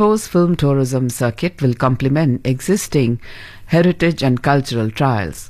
proposed film tourism circuit will complement existing heritage and cultural trails.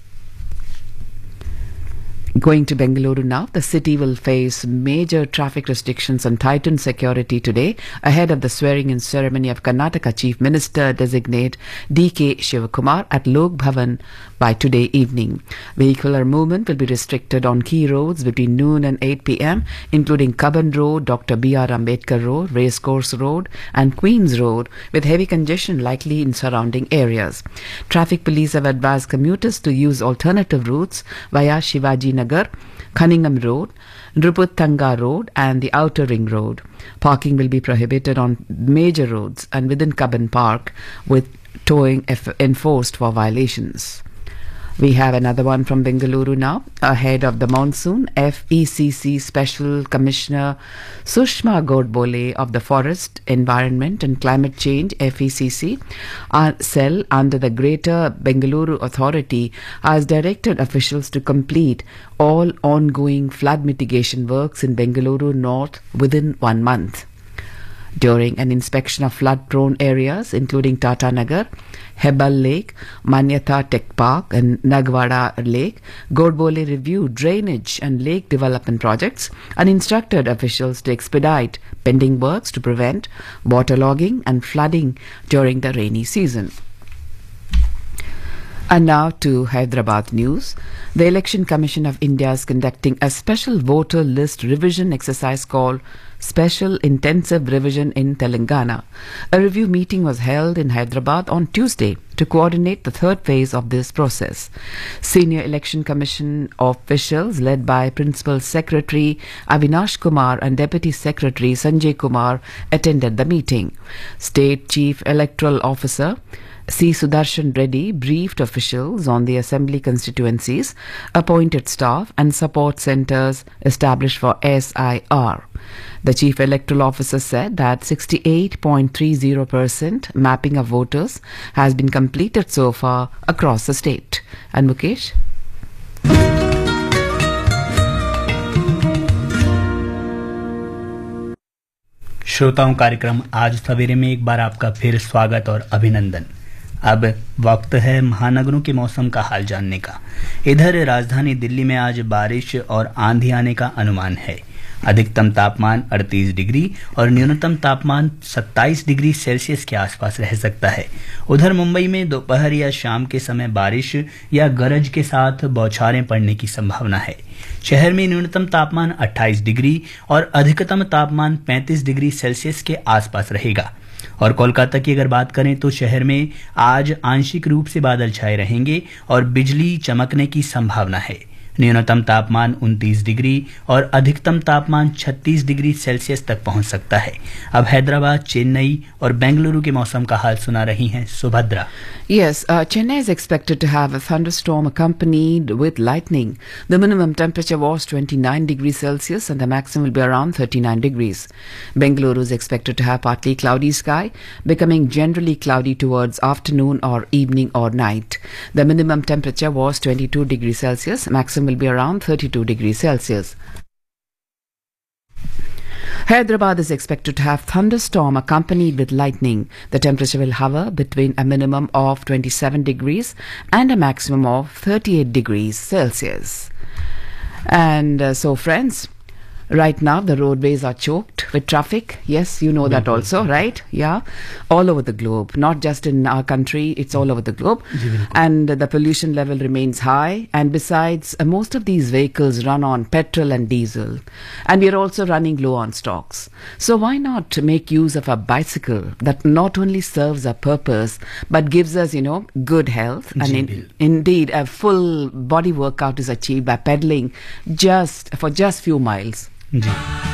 Going to Bengaluru now, the city will face major traffic restrictions and tightened security today ahead of the swearing-in ceremony of Karnataka Chief Minister designate D.K. Shivakumar at Lok Bhavan by today evening. Vehicular movement will be restricted on key roads between noon and 8 p.m., including Cubbon Road, Dr. B.R. Ambedkar Road, Racecourse Road and Queen's Road, with heavy congestion likely in surrounding areas. Traffic police have advised commuters to use alternative routes via Shivaji Nagar, Cunningham Road, Nruputtanga Road and the Outer Ring Road. Parking will be prohibited on major roads and within Cubbon Park, with towing enforced for violations. We have another one from Bengaluru now. Ahead of the monsoon, FECC Special Commissioner Sushma Godbole of the Forest, Environment and Climate Change FECC cell under the Greater Bengaluru Authority has directed officials to complete all ongoing flood mitigation works in Bengaluru North within 1 month. During an inspection of flood-prone areas including Tata Nagar, Hebal Lake, Manyata Tech Park and Nagwada Lake, Godbole reviewed drainage and lake development projects and instructed officials to expedite pending works to prevent waterlogging and flooding during the rainy season. And now to Hyderabad news. The Election Commission of India is conducting a special voter list revision exercise called Special Intensive Revision in Telangana. A review meeting was held in Hyderabad on Tuesday to coordinate the third phase of this process. Senior Election Commission officials led by Principal Secretary Avinash Kumar and Deputy Secretary Sanjay Kumar attended the meeting. State Chief Electoral Officer C. Sudarshan Reddy briefed officials on the assembly constituencies, appointed staff and support centres established for SIR. The Chief Electoral Officer said that 68.30% mapping of voters has been completed so far across the state. And Mukesh? श्रोताओं, कार्यक्रम आज सवेरे में एक बार आपका फिर स्वागत और अभिनंदन। अब वक्त है महानगरों के मौसम का हाल जानने का। इधर राजधानी दिल्ली में आज बारिश और आंधी आने का अनुमान है। अधिकतम तापमान 38 डिग्री और न्यूनतम तापमान 27 डिग्री सेल्सियस के आसपास रह सकता है। उधर मुंबई में दोपहर या शाम के समय बारिश या गरज के साथ बौछारें पड़ने की संभावना है। शहर में न्यूनतम तापमान 28 डिग्री और अधिकतम तापमान 35 डिग्री सेल्सियस के आसपास रहेगा। और कोलकाता की अगर बात करें तो शहर में आज आंशिक रूप से बादल छाए रहेंगे और बिजली चमकने की संभावना है। न्यूनतम तापमान 29 डिग्री और अधिकतम तापमान 36 डिग्री सेल्सियस तक पहुंच सकता है। अब हैदराबाद, चेन्नई और बेंगलुरु के मौसम का हाल सुना रही हैं Subhadra. Yes, Chennai is expected to have a thunderstorm accompanied with lightning. The minimum temperature was 29 degrees Celsius and the maximum will be around 39 degrees. Bengaluru is expected to have partly cloudy sky, becoming generally cloudy towards afternoon or evening or night. The minimum temperature was 22 degrees Celsius, maximum will be around 32 degrees Celsius. Hyderabad is expected to have thunderstorm accompanied with lightning. The temperature will hover between a minimum of 27 degrees and a maximum of 38 degrees Celsius. And so friends, right now the roadways are choked with traffic. Yes, you know that also, right? Yeah, all over the globe, not just in our country, it's all over the globe. And the pollution level remains high, and besides most of these vehicles run on petrol and diesel, and we are also running low on stocks. So why not make use of a bicycle that not only serves a purpose but gives us, you know, good health, and indeed a full body workout is achieved by pedaling just few miles. Ji